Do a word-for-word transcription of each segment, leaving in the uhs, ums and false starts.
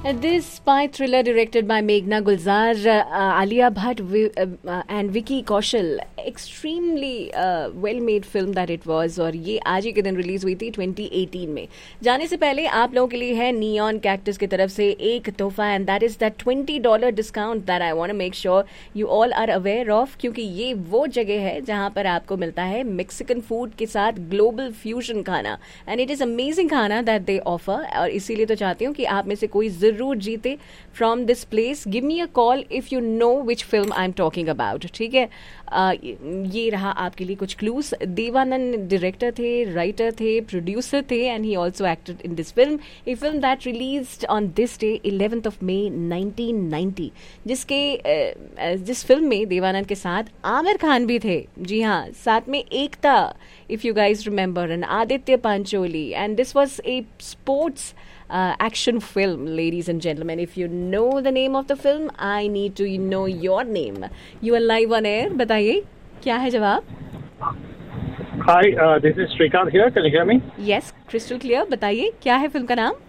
This spy thriller directed by Meghna Gulzar, uh, Alia Bhatt uh, uh, and Vicky Kaushal. Extremely uh, well-made film that it was. और ये आज ही के दिन release हुई थी twenty eighteen में. जाने से पहले आप लोगों के लिए है नियॉन कैक्टस की तरफ से एक तोहफा and that is the twenty dollar discount that I want to make sure you all are aware of, क्योंकि ये वो जगह है जहां पर आपको मिलता है मेक्सिकन फूड के साथ ग्लोबल फ्यूजन खाना एंड इट इज अमेजिंग खाना दैट दे ऑफर. और इसीलिए तो चाहती हूँ कि आप में से कोई जरूर जीते from this place. Give me a call if you know which film I am talking about. ठीक है, uh, ये रहा आपके लिए कुछ क्लूज. देवानंद डायरेक्टर थे, राइटर थे, प्रोड्यूसर थे and he also acted in this film. A film that released on this day eleventh of May nineteen ninety, जिसके uh, जिस फिल्म में देवानंद के साथ आमिर खान भी थे. जी हाँ, साथ में एकता, if you guys remember, and Aditya Pancholi. And this was a sports Uh, action film, ladies and gentlemen. If you know the name of the film, I need to know your name. You are live on air. बताइए क्या है जवाब? Hi, uh, this is Shrikant here. Can you hear me? Yes, crystal clear. बताइए क्या है film का नाम?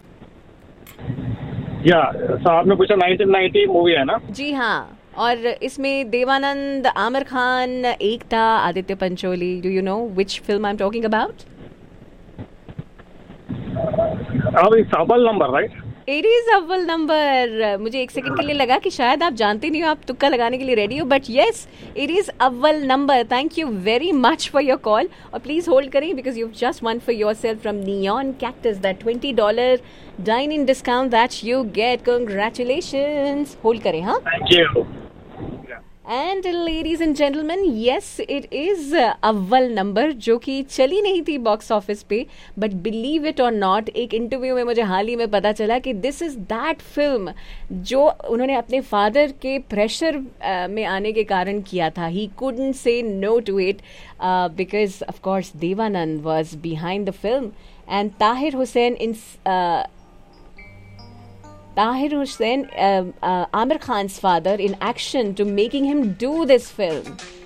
Yeah, so आपने पूछा nineteen ninety मूवी है ना? जी हाँ, और इसमें देवानंद, आमिर खान, एकता, Aditya Pancholi. Do you know which film I'm talking about? अब इस अव्वल नंबर, राइट? इट इज अव्वल नंबर. मुझे एक सेकंड के लिए लगा कि शायद आप जानते नहीं हो, आप तुक्का लगाने के लिए रेडी हो, बट येस, इट इज अव्वल number. Thank you very much for your call. और प्लीज होल्ड करें because you just one for your self from neon cactus that twenty dollar dine in discount that you get. Congratulations. Hold करें. हाँ, thank you. And ladies and gentleman, yes it is अव्वल number, जो कि चली नहीं थी box office पे, but believe it और नॉट, एक इंटरव्यू में मुझे हाल ही में पता चला कि दिस इज दैट फिल्म जो उन्होंने अपने फादर के प्रेशर uh, में आने के कारण किया था. ही कुडंट से no to it because of course Devanand was behind the film and Tahir Hussain in Tahir Hussain, uh, uh, Amir Khan's father, in action to making him do this film.